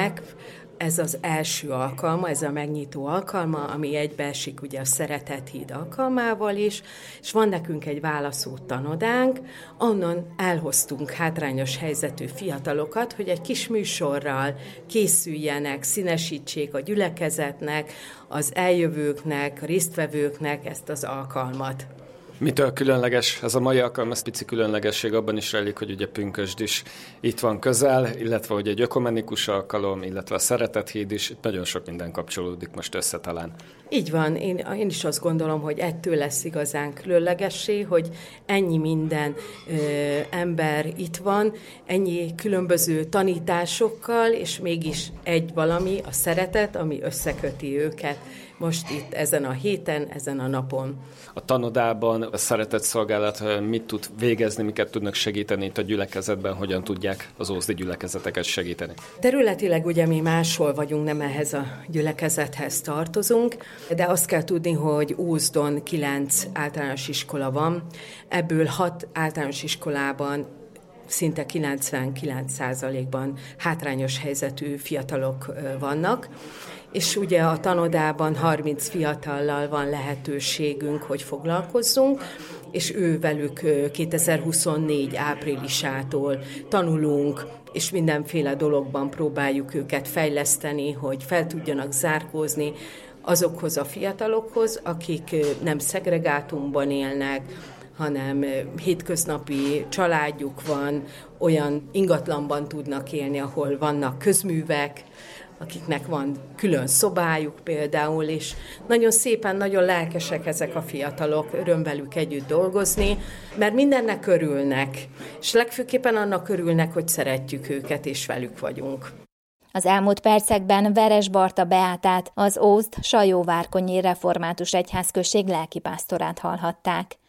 ennek ez az első alkalma, ez a megnyitó alkalma, ami egybeesik ugye a Szeretett Híd alkalmával is, és van nekünk egy válaszút tanodánk, onnan elhoztunk hátrányos helyzetű fiatalokat, hogy egy kis műsorral készüljenek, színesítsék a gyülekezetnek, az eljövőknek, a résztvevőknek ezt az alkalmat. Mitől különleges ez a mai alkalom? Ez pici különlegesség abban is rejlik, hogy ugye pünkösd is itt van közel, illetve hogy egy ökumenikus alkalom, illetve a Szeretett Híd is, itt nagyon sok minden kapcsolódik most össze talán. Így van, én is azt gondolom, hogy ettől lesz igazán különlegessé, hogy ennyi minden ember itt van, ennyi különböző tanításokkal, és mégis egy valami, a szeretet, ami összeköti őket most itt ezen a héten, ezen a napon. A tanodában a szeretett szolgálat mit tud végezni, miket tudnak segíteni itt a gyülekezetben, hogyan tudják az ózdi gyülekezeteket segíteni? Területileg ugye mi máshol vagyunk, nem ehhez a gyülekezethez tartozunk, de azt kell tudni, hogy Ózdon 9 általános iskola van, ebből 6 általános iskolában szinte 99%-ban hátrányos helyzetű fiatalok vannak, és ugye a tanodában 30 fiatallal van lehetőségünk, hogy foglalkozzunk, és velük 2024 áprilisától tanulunk, és mindenféle dologban próbáljuk őket fejleszteni, hogy fel tudjanak zárkózni azokhoz a fiatalokhoz, akik nem szegregátumban élnek, hanem hétköznapi családjuk van, olyan ingatlanban tudnak élni, ahol vannak közművek, akiknek van külön szobájuk például, és nagyon szépen, nagyon lelkesek ezek a fiatalok, öröm velük együtt dolgozni, mert mindennek örülnek, és legfőképpen annak örülnek, hogy szeretjük őket, és velük vagyunk. Az elmúlt percekben Veres Barta Beátát, az Ózd Sajóvárkonyi Református Egyházközség lelkipásztorát hallhatták.